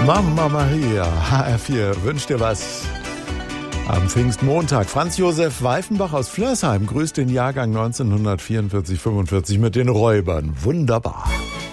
Mama Maria, HR4, wünscht dir was? Am Pfingstmontag. Franz Josef Weifenbach aus Flörsheim grüßt den Jahrgang 1944-45 mit den Räubern. Wunderbar.